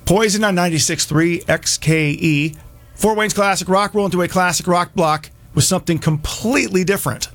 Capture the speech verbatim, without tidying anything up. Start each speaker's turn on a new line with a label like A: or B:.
A: Poison on ninety-six point three X K E. Fort Wayne's Classic Rock roll into a classic rock block with something completely different.